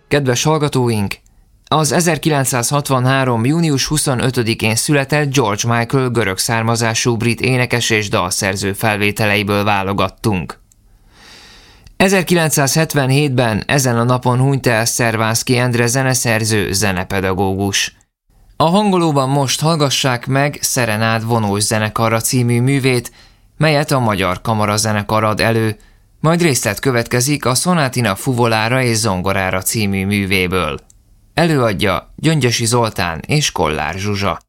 Kedves hallgatóink! Az 1963. június 25-én született George Michael görög származású brit énekes és dalszerző felvételeiből válogattunk. 1977-ben ezen a napon hunyt el Szervánszky Endre zeneszerző, zenepedagógus. A hangolóban most hallgassák meg Szerenád vonós zenekarra című művét, melyet a Magyar Kamarazenekar ad elő, majd részlet következik a Szonátina fuvolára és zongorára című művéből. Előadja Gyöngyösi Zoltán és Kollár Zsuzsa.